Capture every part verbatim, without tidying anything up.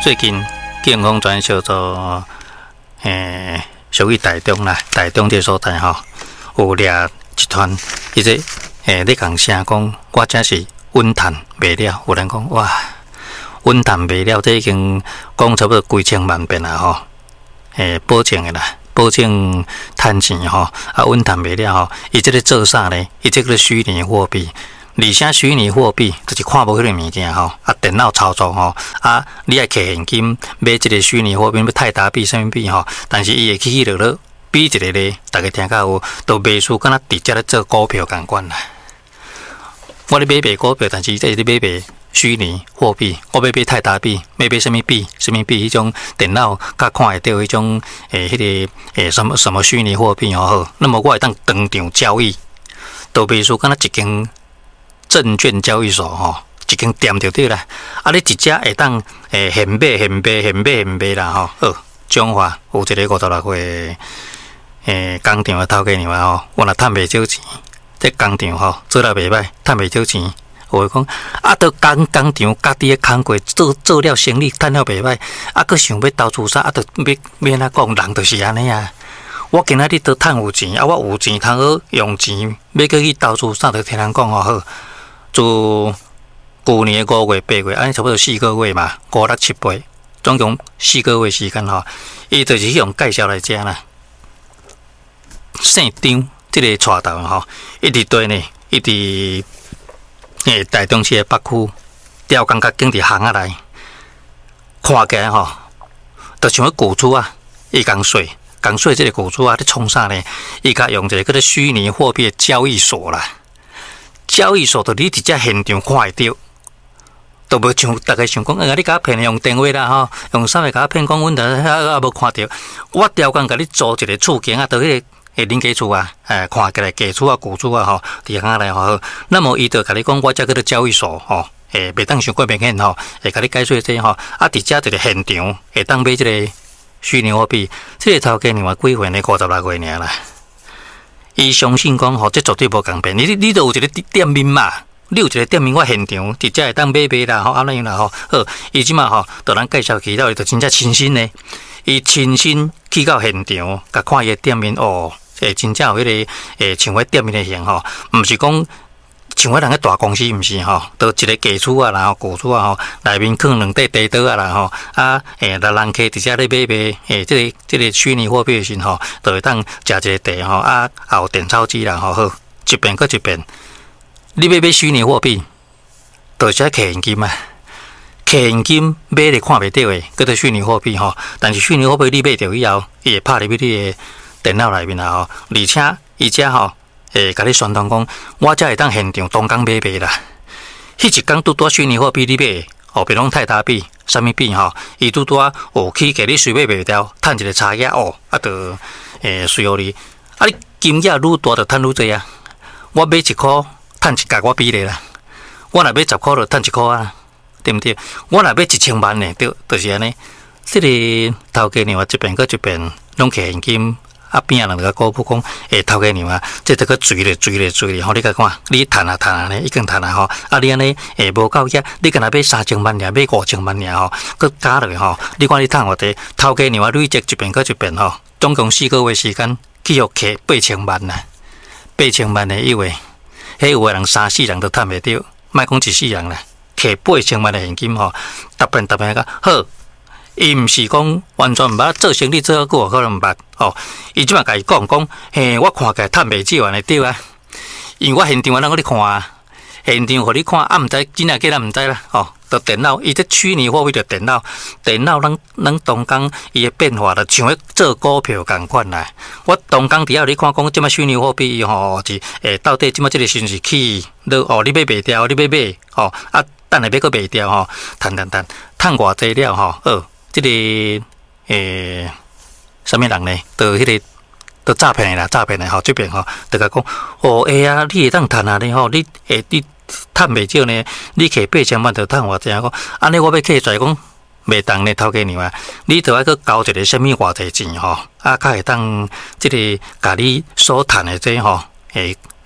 最近警方专小组，诶，属于台中啦，台中这所在吼，有掠一团，伊这诶，咧讲声讲，我这是稳碳卖了，有人讲哇，稳碳卖了，这已经讲差不多几千万遍啦吼，诶，保证的啦，保证趁钱吼，啊，稳碳卖了吼，伊这个做啥呢？伊这个虚拟货币。而且虚拟货币就是看无迄个物件吼，啊电脑操作吼，啊你爱摕现金买一个虚拟货币，要泰达币、什么币吼，但是伊会起落落比一个咧，大家听到有，都卖出敢若直接咧做股票共款啦。我咧买卖股票，但是这是咧买卖虚拟货币，我要买泰达币，要买什么币、什么币，迄种电脑甲看会到迄种诶，迄、那个诶什么什么虚拟货币吼，那么我会当当场交易，都卖出敢若一间证券交易所吼，一间店就对啦。啊，你直接会当诶现买现卖现买现卖啦吼。好，中华有一个五十六岁诶工厂的头家娘吼，我若趁袂少钱，这工厂吼做了袂歹，趁袂少钱。我讲啊，都工工厂家己诶工过做做了生意，趁了袂歹，啊，佮想要投资啥，啊，都要要安怎讲，人就是安尼啊。我今仔日都趁有钱，啊，我有钱通好用钱，要佮去投资啥，就听人讲吼好。自去年五月、八月，安尼差不多四个月嘛，五六七八，总共四个月时间吼。伊就是用介绍来讲啦。姓张，这个带头吼，一直对呢，一直诶台中市的北区，调工甲经伫巷仔内，看起来吼，就像个雇主啊，伊共说，共说这个雇主啊，咧创啥呢？伊甲用一个叫做虚拟货币的交易所啦。交易所，就你直接现场看会到，都无像大家想讲，哎、欸，你甲我骗用电话啦吼，用啥物甲我骗讲，阮着啊无看到，我调工甲你租一个厝间啊，到迄个诶恁家厝啊，诶看起来家厝啊、古厝啊吼，伫遐来吼，那么伊就甲你讲，我这个叫交易所吼，诶，袂当伤过明显吼，会甲你解说这吼，啊，直接就是现场会当买这个虚拟货币，这个头家另外几岁呢？五十六岁尔啦。伊相信讲吼，这绝对无共骗。你你都有一个店面嘛，你有一个店面，我现场直接会当买卖啦，吼，安尼啦吼。好，伊即马吼，就咱介绍起到，伊就真正亲身呢。伊亲身去到现场，甲看伊个店面哦，诶，真正有迄、那个诶，像迄店面的型吼，毋是讲像迄人个大公司，毋是吼，都一个家厝啊，然后古厝啊吼，内面放两块地刀啊啦吼，啊诶，来人客直接咧买卖诶，这个这个虚拟货币的时吼，就会当食一个地吼，啊，也有电钞机啦吼，好，一遍搁一遍，你要买虚拟货币，就是爱摕现金啊，摕现金买咧看袂到诶，叫做虚拟货币吼，但是虚拟货币你买着以后，伊会拍入去你的电脑内面啊吼，而且伊遮吼。诶，甲你宣传讲，我才会当现场当工买卖啦。迄一工拄拄虚拟货币你买，哦，比如讲泰达币、什么币吼，伊拄拄哦起价你随买卖掉，趁一个差价哦，啊，就诶随后你，啊，你金额愈大就趁愈济啊。我买一箍，趁一角我比例啦。我若买十箍就趁一箍啊，对毋对？我若买一千万呢，就就是安尼。这个头家娘一遍搁一遍，拢摕现金。啊边啊人个高普讲，诶头家娘啊，这这个追咧追咧追咧，吼你甲看，你趁啊趁啊呢，已经趁啊吼，啊你安尼诶无够遐，你敢若买三千万尔，买五千万尔吼，佮加落去吼，你看你趁偌济，头家娘啊累积一遍搁一遍吼，总共四个月时间，去互摕八千万呐，八千万的以为，迄有个人三四人都趁袂着，莫讲一世人啦，摕八千万的现金吼，逐遍逐遍个好。伊毋是讲完全毋捌做生意做好久，可能毋捌哦。伊即马甲伊讲讲，嘿，我看起来趁袂少安尼对啊。因为我现场安尼互你看啊，现场互你看，啊毋知真啊假咱毋知啦。哦，就电脑，伊这虚拟货币就电脑，电脑咱咱当工伊的变化，就像咧做股票共款啦。我当工底下你看讲，即马虚拟货币吼是诶，到底即马即个是毋是起？你哦，你买卖掉，你买卖哦，啊，等下要搁卖掉吼，趁趁趁，趁偌济了吼，好。这个诶，什么人呢？就迄、那个，就诈骗啦，诈骗啦，吼这边吼，就甲讲，哦，哎呀，你会当趁啊呢吼，你诶，你趁袂少呢，你摕八千万就趁偌济啊？讲，安尼我要摕出来讲，袂当呢，头家娘啊，你着爱去交一个什么偌济钱吼，啊，较会当即个甲你所趁的这吼，诶诶，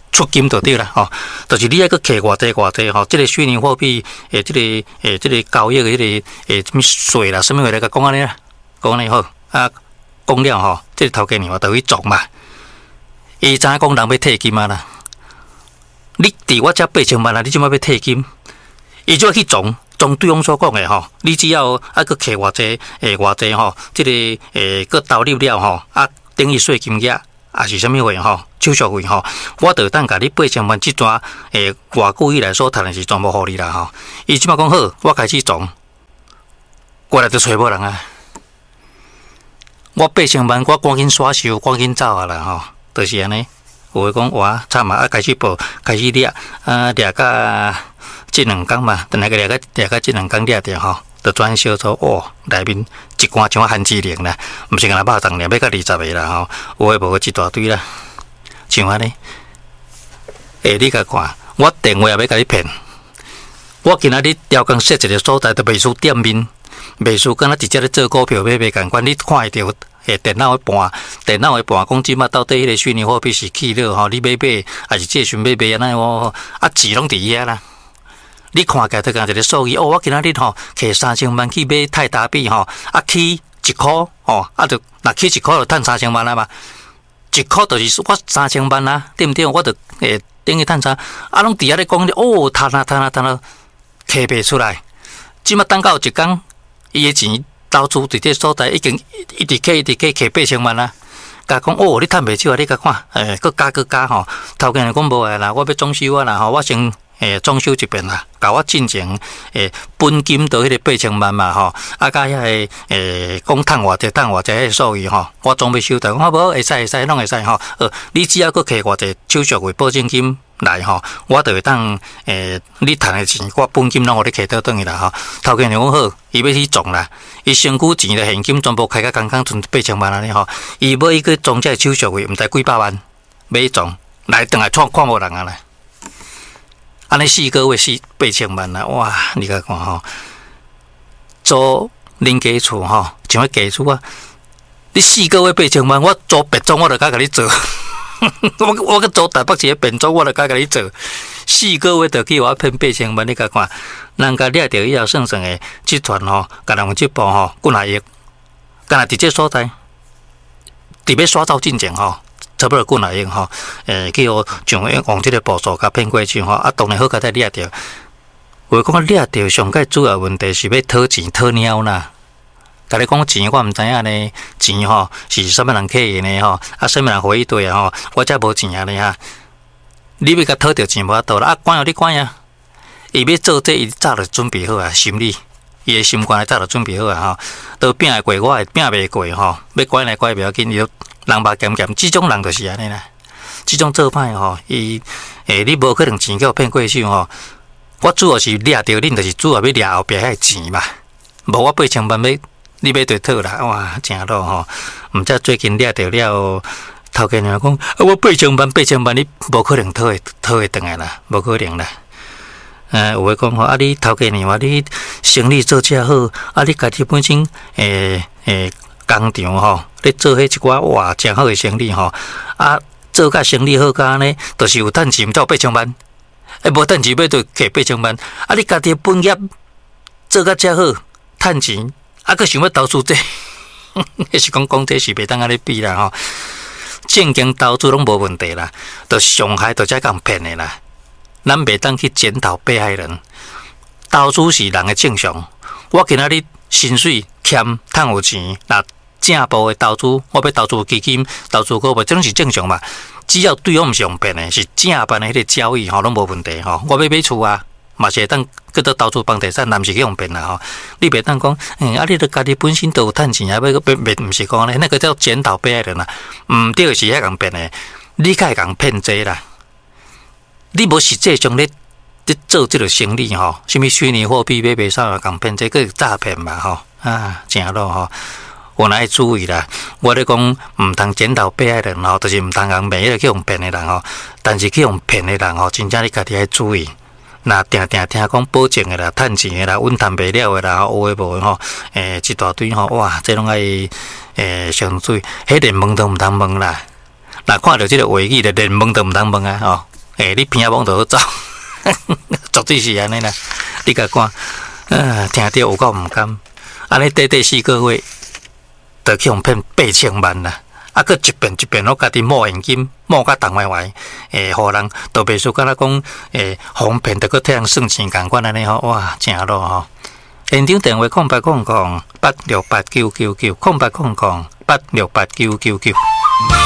出金就对啦，吼，就是你爱去摕偌济偌济吼，即个虚拟货币诶，即个诶，即个交易诶，即个诶，什么税啦，什么话来甲讲安尼啦，讲安尼好啊，讲了吼，即个头家娘就去做嘛，伊知影讲人要退金啊啦，你伫我遮八千万啊，你即摆要退金，伊就要去做。从对方所讲的吼，你只要啊个摕偌济诶偌济吼，即个诶个投入了吼，啊等于税金额也是啥物货吼，手续费吼，我就当甲你八千万即段诶偌久以来所赚的是全部互你啦吼。伊即摆讲好，我开始做，过来就找无人啊。我八千万，我赶紧刷收，赶紧走啊啦吼，就是安尼。有诶讲哇，惨啊，啊开始报，开始掠啊掠甲。这两工嘛，等下个掠个掠个这两工掠着吼，就转销做哦，内面一罐像含脂零啦，毋是干那肉粽尔，要到二十个啦吼，有诶无一大堆啦，像安尼。诶，你甲看，我电话也要甲你骗，我今仔日调工设一个所在，就袂输店面，袂输敢若直接咧做股票买卖共款，你看会着。诶，电脑诶盘，电脑诶盘，讲即马到底迄个虚拟货币是起了吼，你买买，还是借询买买安尼哦，啊钱拢伫遐啦。你看起来就讲一个数字哦，我今仔日吼摕三千万去买泰达币吼，啊起一箍吼，啊就若起一箍就赚三千万啊嘛，一箍就是我三千万啊，对毋对？我就诶等于赚啥？啊，拢伫遐咧讲哦，赚啊赚啊赚啊，摕袂出来。即马等到一工，伊诶钱。投资伫这所在已经一直起一直起，起八千万啦。甲讲哦，你趁袂少啊！你甲看，诶，佮加佮加吼。头家讲无诶啦，我要装修啊啦吼，我先诶装修一遍啦，甲我进前诶本金到迄个八千万嘛吼，啊甲遐个诶讲趁偌济趁偌济迄个数字吼，我总要收到。我无会使会使拢会使吼。呃，你只要佮摕偌济手续费保证金。来吼，我就会当诶，你赚的钱，我本金拢互你摕倒转去啦吼。头家娘讲好，伊要去撞啦，伊身躯钱的现金全部开甲刚刚存八千万安尼吼，伊买一个装这手续费，毋知几百万，买撞来等来看看无人啊来，安尼四个月四八千万啦，哇！你甲看吼，租恁家厝吼，像迄家厝啊，你四个月八千万，我租别庄我就甲甲你做。我我去做台北市的便装，我就甲甲你做，四个月就去我骗八千万，你甲看，人家掠着以后，算算的集团吼，甲人这部吼，几若亿，敢若伫这所在，伫要刷走进前吼，差不多几若亿吼，诶，去互上往这个步数甲骗过去吼，啊，当然好甲再掠着，话讲掠着上界主要问题是要讨钱讨猫啦。甲你讲钱，我毋知影呢。钱吼是啥物人客的呢？吼啊，啥物人回伊对啊？吼，我才无钱啊呢哈。你要甲讨着钱无法度啦，啊，管哦你管啊。伊要做这，伊早就准备好啊，心理，伊的心肝早就准备好啊吼。都拼会过，我会拼袂过吼。要拐来拐袂要紧，伊就人把咸咸，即种人就是安尼啦。即种做歹吼，伊诶，你无可能钱叫骗过手吼。我主要是掠着恁，就是主要要掠后壁遐钱嘛。无我八千万要。你要对讨啦，哇，真咯吼！毋知最近掠着了，头家娘讲，啊，我八千万，八千万，你无可能讨会讨会转来啦，无可能啦。呃，有诶讲吼，啊，你头家娘话你生意做遮好，啊，你家己本身诶诶工厂吼，咧做迄一寡哇，真好诶生意吼，啊，做甲生意好甲安尼，著是有趁钱，才有八千万。诶，无趁钱要着摕八千万，啊，你家己本业做甲遮好，趁钱。啊，佮想要投资这，迄是讲讲这是袂当安尼比啦吼。正经投资拢无问题啦，着上海着才共骗的啦。咱袂当去检讨被害人，投资是人的正常。我今仔日薪水欠趁有钱，那正步的投资，我要投资基金、投资股票，这拢是正常嘛。只要对方毋是用骗的，是正办的迄个交易吼，拢无问题吼。我要买厝啊。嘛是会当去到投资房地产，但毋是去用骗啦吼。你袂当讲，嗯，啊，你著家己本身都有趁钱啊，要个骗骗，毋是讲咧，那个叫检讨被害人啦。毋对是遐共骗诶，你该共骗济啦。你无实际上咧咧做即个生意吼，什物虚拟货币买卖啥共骗济，个诈骗嘛吼啊，正咯吼。我来注意啦，我咧讲毋通检讨被害人吼，就是毋通共每个去用骗诶人吼，但是去用骗诶人吼，真正你家己爱注意。那定定听讲保证的啦、趁钱的啦、稳赚袂了的啦，有诶无诶吼，诶，一大堆吼，哇，这拢爱诶上水，迄连问都毋通问啦。若看到即个话语，就连问都毋通问啊，吼， 诶、欸，你偏啊往倒走，绝对是安尼啦。你甲看，啊，听着有够毋甘，安尼短短四个月，就去互骗八千万啦。啊，佮一遍一遍，我家己摸现金，摸甲动歪歪，诶，互人都袂输，敢若讲，诶，哄骗得佮替人算钱共款安尼吼，哇，正咯吼。现场电话空八空空八六八九九九空八空空八六八九九九。